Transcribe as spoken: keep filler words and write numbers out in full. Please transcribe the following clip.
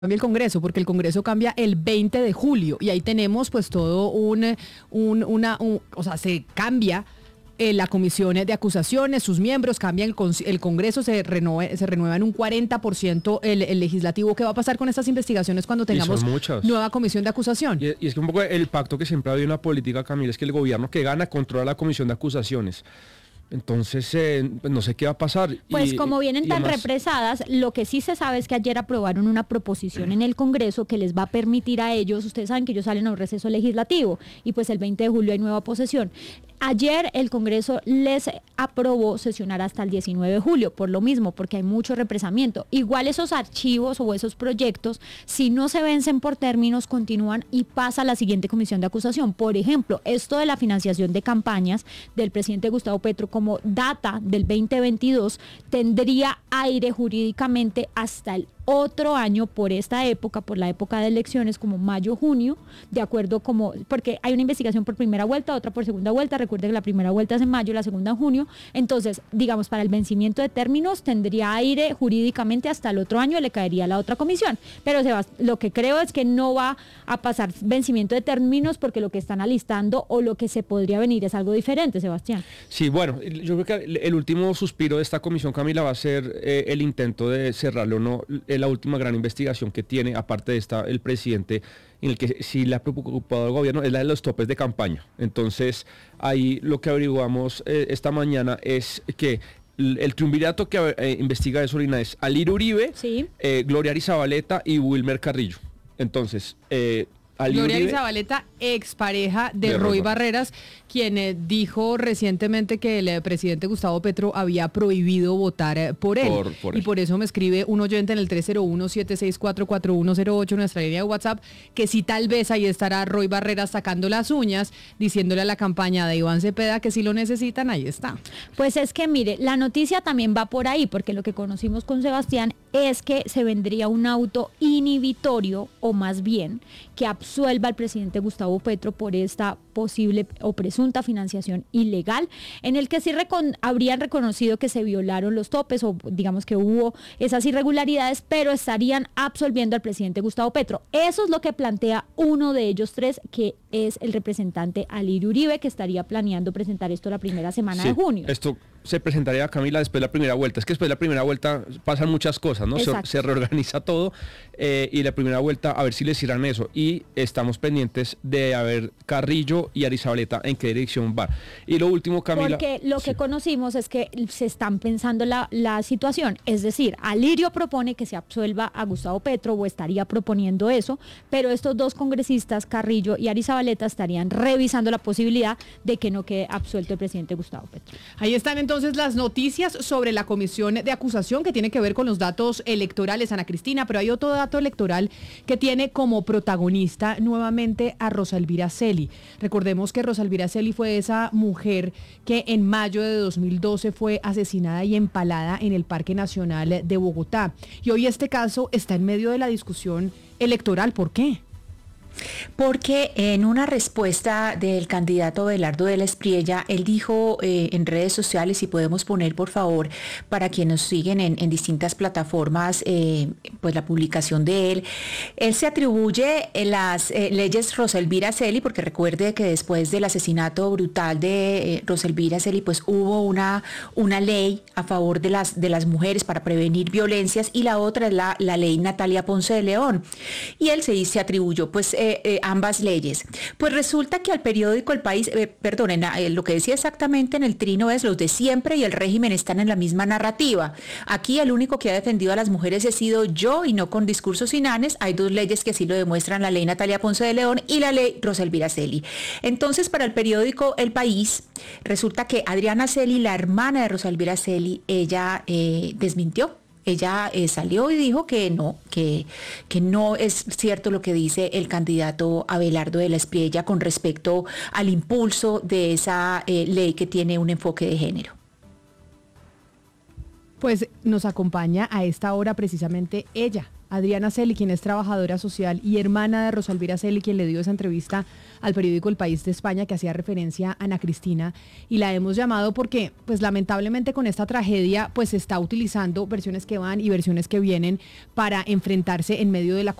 cambia el Congreso, porque el Congreso cambia el veinte de julio y ahí tenemos pues todo un, un una, un, o sea, se cambia eh, la comisión de acusaciones, sus miembros, cambia el, el Congreso, se renueva, se renueva en un cuarenta por ciento el, el legislativo. ¿Qué va a pasar con estas investigaciones cuando tengamos nueva comisión de acusación? Y, y es que un poco el pacto que siempre ha habido en la política, Camila, es que el gobierno que gana controla la comisión de acusaciones. Entonces, eh, pues no sé qué va a pasar. Pues y, como vienen tan además, represadas, lo que sí se sabe es que ayer aprobaron una proposición en el Congreso que les va a permitir a ellos, ustedes saben que ellos salen a un receso legislativo y pues el veinte de julio hay nueva posesión. Ayer el Congreso les aprobó sesionar hasta el diecinueve de julio, por lo mismo, porque hay mucho represamiento. Igual esos archivos o esos proyectos, si no se vencen por términos, continúan y pasa a la siguiente comisión de acusación. Por ejemplo, esto de la financiación de campañas del presidente Gustavo Petro como data del veinte veintidós tendría aire jurídicamente hasta el otro año por esta época, por la época de elecciones como mayo, junio, de acuerdo como, porque hay una investigación por primera vuelta, otra por segunda vuelta, recuerde que la primera vuelta es en mayo, la segunda en junio, entonces, digamos, para el vencimiento de términos tendría aire jurídicamente hasta el otro año, le caería a la otra comisión, pero se va, lo que creo es que no va a pasar vencimiento de términos porque lo que están alistando o lo que se podría venir es algo diferente, Sebastián. Sí, bueno, yo creo que el último suspiro de esta comisión, Camila, va a ser eh, el intento de cerrarle o no la última gran investigación que tiene, aparte de esta, el presidente, en el que sí le ha preocupado al gobierno, es la de los topes de campaña. Entonces, ahí lo que averiguamos eh, esta mañana es que el, el triunvirato que eh, investiga eso, Lina, es Alirio Uribe, sí. eh, Gloria Arizabaleta y Wilmer Carrillo. Entonces, eh, Alirio Gloria Uribe, Arizabaleta, expareja de, de Roy Roy Barreras, quien eh, dijo recientemente que el eh, presidente Gustavo Petro había prohibido votar eh, por él. Por- por y él. por eso me escribe un oyente en el tres cero uno, siete seis cuatro, cuatro uno cero ocho, nuestra línea de WhatsApp, que si tal vez ahí estará Roy Barreras sacando las uñas, diciéndole a la campaña de Iván Cepeda que si lo necesitan, ahí está. Pues es que mire, la noticia también va por ahí, porque lo que conocimos con Sebastián es que se vendría un auto inhibitorio, o más bien, que absuelva al presidente Gustavo Petro por esta posible o presunta financiación ilegal, en el que sí recon- habrían reconocido que se violaron los topes o digamos que hubo esas irregularidades, pero estarían absolviendo al presidente Gustavo Petro. Eso es lo que plantea uno de ellos tres, que es el representante Alirio Uribe, que estaría planeando presentar esto la primera semana sí, de junio. Esto se presentaría, Camila, después de la primera vuelta. Es que después de la primera vuelta pasan muchas cosas, ¿no? Se, se reorganiza todo eh, y la primera vuelta a ver si les hicieran eso. Y estamos pendientes de a ver Carrillo y Arizabaleta en qué dirección va. Y lo último, Camila. Porque lo que sí. conocimos es que se están pensando la, la situación. Es decir, Alirio propone que se absuelva a Gustavo Petro, o estaría proponiendo eso, pero estos dos congresistas, Carrillo y Arizabaleta, estarían revisando la posibilidad de que no quede absuelto el presidente Gustavo Petro. Ahí están entonces las noticias sobre la comisión de acusación que tiene que ver con los datos electorales, Ana Cristina, pero hay otro dato electoral que tiene como protagonista nuevamente a Rosa Elvira Celi. Recordemos que Rosa Elvira Celi fue esa mujer que en mayo de dos mil doce fue asesinada y empalada en el Parque Nacional de Bogotá. Y hoy este caso está en medio de la discusión electoral. ¿Por qué? Porque en una respuesta del candidato Abelardo de la Espriella, él dijo eh, en redes sociales, si podemos poner por favor para quienes nos siguen en, en distintas plataformas, eh, pues la publicación de él, él se atribuye las eh, leyes Rosa Elvira Celi, porque recuerde que después del asesinato brutal de eh, Rosa Elvira Celi, pues hubo una, una ley a favor de las, de las mujeres para prevenir violencias, y la otra es la, la ley Natalia Ponce de León, y él se, se atribuyó pues Eh, eh, ambas leyes. Pues resulta que al periódico El País, eh, perdonen, eh, lo que decía exactamente en el trino es: los de siempre y el régimen están en la misma narrativa. Aquí el único que ha defendido a las mujeres he sido yo, y no con discursos inanes. Hay dos leyes que así lo demuestran, la ley Natalia Ponce de León y la ley Rosa Elvira Celi. Entonces, para el periódico El País, resulta que Adriana Celi, la hermana de Rosa Elvira Celi, ella eh, desmintió. Ella eh, salió y dijo que no, que, que no es cierto lo que dice el candidato Abelardo de la Espriella con respecto al impulso de esa eh, ley que tiene un enfoque de género. Pues nos acompaña a esta hora precisamente ella, Adriana Celi, quien es trabajadora social y hermana de Rosa Elvira Celi, quien le dio esa entrevista al periódico El País de España que hacía referencia a Ana Cristina, y la hemos llamado porque pues lamentablemente con esta tragedia pues se está utilizando versiones que van y versiones que vienen para enfrentarse en medio de la